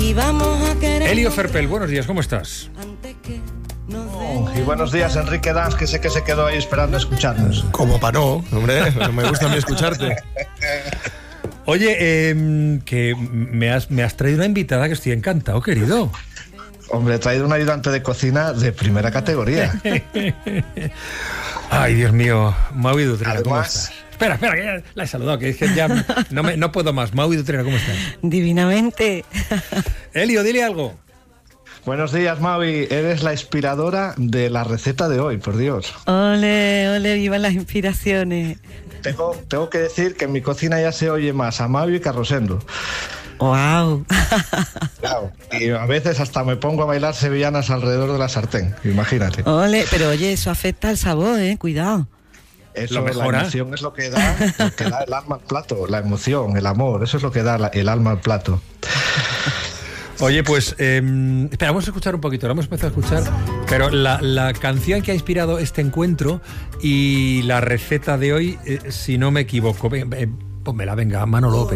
y vamos a querer. Elio Ferpel, buenos días, ¿cómo estás? Y buenos días, Enrique Dans, que sé que se quedó ahí esperando a escucharnos. Como para no, hombre, me gusta a mí escucharte. Oye, que me has traído una invitada que estoy encantado, querido. Hombre, he traído un ayudante de cocina de primera categoría. Ay, Dios mío, Maui Dutrera, ¿cómo Además... estás? Espera, que ya la he saludado, que es que ya no puedo más. Maui Dutrera, ¿cómo estás? Divinamente. Elio, dile algo. Buenos días, Maui. Eres la inspiradora de la receta de hoy, por Dios. Ole, ole, vivan las inspiraciones. Tengo que decir que en mi cocina ya se oye más a Maui que a Rosendo. ¡Wow! Claro, y a veces hasta me pongo a bailar sevillanas alrededor de la sartén, imagínate. Ole, pero oye, eso afecta al sabor, cuidado. Eso, ¿Lo mejora? la emoción es lo que da el alma al plato, la emoción, el amor, eso es lo que da el alma al plato. Oye, pues, espera, vamos a escuchar un poquito, lo hemos empezado a escuchar, pero la canción que ha inspirado este encuentro y la receta de hoy, si no me equivoco, pónmela, venga, Manolo López.